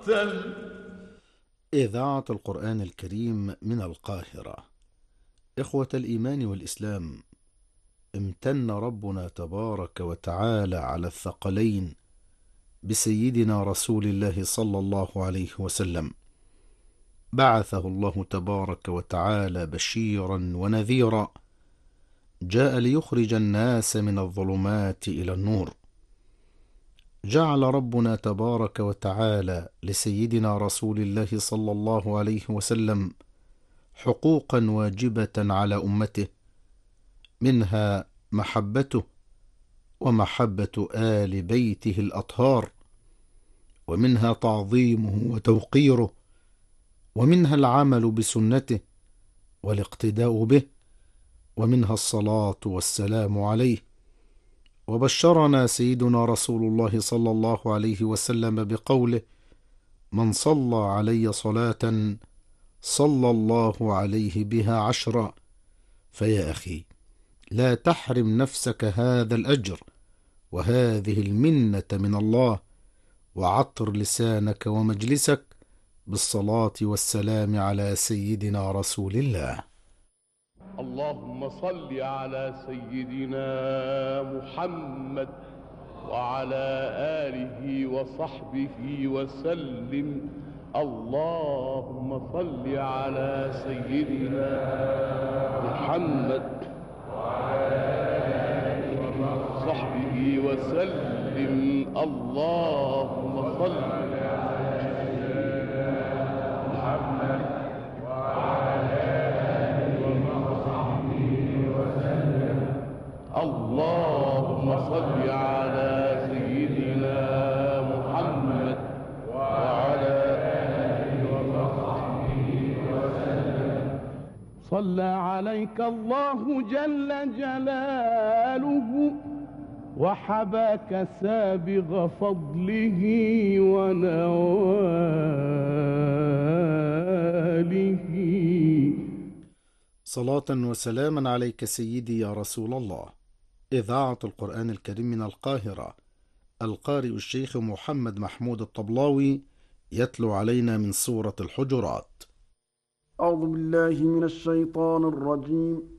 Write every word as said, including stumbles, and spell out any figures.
مقتل. إذاعة القرآن الكريم من القاهرة. إخوة الإيمان والإسلام، امتن ربنا تبارك وتعالى على الثقلين بسيدنا رسول الله صلى الله عليه وسلم، بعثه الله تبارك وتعالى بشيرا ونذيرا، جاء ليخرج الناس من الظلمات إلى النور. جعل ربنا تبارك وتعالى لسيدنا رسول الله صلى الله عليه وسلم حقوقا واجبة على أمته، منها محبته ومحبة آل بيته الأطهار، ومنها تعظيمه وتوقيره، ومنها العمل بسنته والاقتداء به، ومنها الصلاة والسلام عليه. وبشرنا سيدنا رسول الله صلى الله عليه وسلم بقوله: من صلى علي صلاة صلى الله عليه بها عشرا. فيا أخي، لا تحرم نفسك هذا الأجر وهذه المنة من الله، وعطر لسانك ومجلسك بالصلاة والسلام على سيدنا رسول الله. اللهم صل على سيدنا محمد وعلى آله وصحبه وسلم. اللهم صل على سيدنا محمد وعلى آله وصحبه وسلم. اللهم صل على سيدنا محمد وعلى آله وصحبه وسلم. اللهم صل على سيدنا محمد وعلى آله وصحبه وسلم. صلى عليك الله جل جلاله وحباك سابغ فضله ونواله. صلاة وسلاما عليك سيدي يا رسول الله. إذاعة القرآن الكريم من القاهرة. القارئ الشيخ محمد محمود الطبلاوي يتلو علينا من سورة الحجرات. أعوذ بالله من الشيطان الرجيم.